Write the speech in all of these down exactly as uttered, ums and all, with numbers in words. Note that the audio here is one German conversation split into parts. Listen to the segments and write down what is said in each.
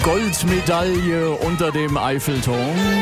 Goldmedaille unter dem Eiffelturm.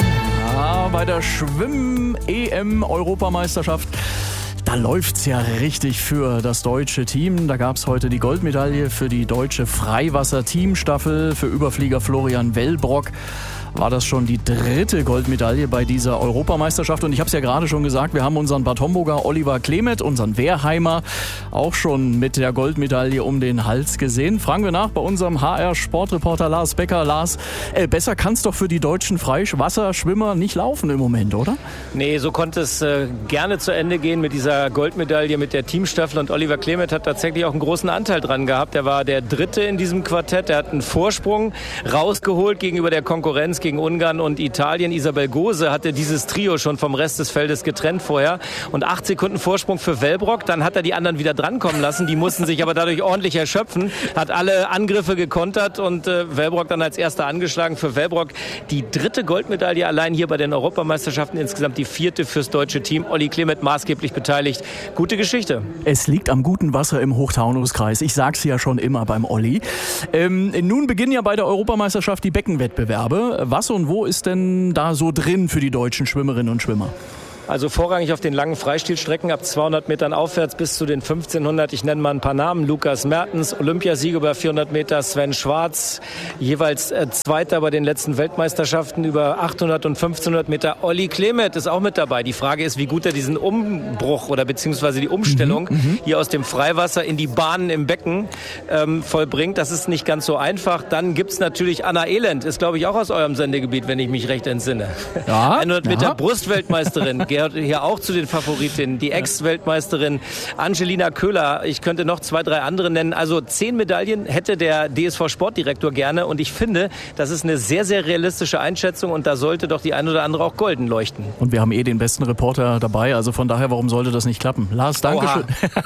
Ja, bei der Schwimm-E M-Europameisterschaft. Da läuft's ja richtig für das deutsche Team. Da gab's heute die Goldmedaille für die deutsche Freiwasser-Teamstaffel. Für Überflieger Florian Wellbrock war das schon die dritte Goldmedaille bei dieser Europameisterschaft. Und ich habe es ja gerade schon gesagt, wir haben unseren Bad Homburger Oliver Klemet, unseren Wehrheimer, auch schon mit der Goldmedaille um den Hals gesehen. Fragen wir nach bei unserem H R-Sportreporter Lars Becker. Lars, äh, besser kann es doch für die deutschen Freiwasserschwimmer nicht laufen im Moment, oder? Nee, so konnte es äh, gerne zu Ende gehen mit dieser Goldmedaille mit der Teamstaffel. Und Oliver Klemet hat tatsächlich auch einen großen Anteil dran gehabt. Er war der Dritte in diesem Quartett. Er hat einen Vorsprung rausgeholt gegenüber der Konkurrenz, gegen Ungarn und Italien. Isabel Gose hatte dieses Trio schon vom Rest des Feldes getrennt vorher. Und acht Sekunden Vorsprung für Wellbrock. Dann hat er die anderen wieder drankommen lassen. Die mussten sich aber dadurch ordentlich erschöpfen. Hat alle Angriffe gekontert und äh, Wellbrock dann als Erster angeschlagen. Für Wellbrock die dritte Goldmedaille allein hier bei den Europameisterschaften. Insgesamt die vierte fürs deutsche Team. Olli Klemet maßgeblich beteiligt. Gute Geschichte. Es liegt am guten Wasser im Hochtaunuskreis. Ich sag's ja schon immer beim Olli. Ähm, nun beginnen ja bei der Europameisterschaft die Beckenwettbewerbe. Was und wo ist denn da so drin für die deutschen Schwimmerinnen und Schwimmer? Also vorrangig auf den langen Freistilstrecken ab zweihundert Metern aufwärts bis zu den fünfzehnhundert. Ich nenne mal ein paar Namen. Lukas Mertens, Olympiasieger über vierhundert Meter. Sven Schwarz, jeweils äh, Zweiter bei den letzten Weltmeisterschaften über achthundert und fünfzehnhundert Meter. Olli Klemet ist auch mit dabei. Die Frage ist, wie gut er diesen Umbruch oder beziehungsweise die Umstellung mhm, hier aus dem Freiwasser in die Bahnen im Becken ähm, vollbringt. Das ist nicht ganz so einfach. Dann gibt's natürlich Anna Elend, ist glaube ich auch aus eurem Sendegebiet, wenn ich mich recht entsinne. Ja, hundert Meter ja. Brustweltmeisterin. Gehört hier auch zu den Favoritinnen. Die Ex-Weltmeisterin Angelina Köhler. Ich könnte noch zwei, drei andere nennen. Also zehn Medaillen hätte der D S V-Sportdirektor gerne. Und ich finde, das ist eine sehr, sehr realistische Einschätzung. Und da sollte doch die eine oder andere auch golden leuchten. Und wir haben eh den besten Reporter dabei. Also von daher, warum sollte das nicht klappen? Lars, danke schön.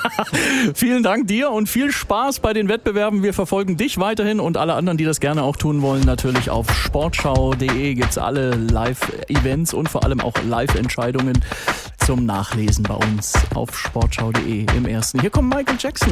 Vielen Dank dir und viel Spaß bei den Wettbewerben. Wir verfolgen dich weiterhin und alle anderen, die das gerne auch tun wollen. Natürlich auf sportschau punkt de gibt es alle Live-Events und vor allem auch Live-Entscheidungen zum Nachlesen bei uns auf sportschau punkt de im ersten. Hier kommt Michael Jackson.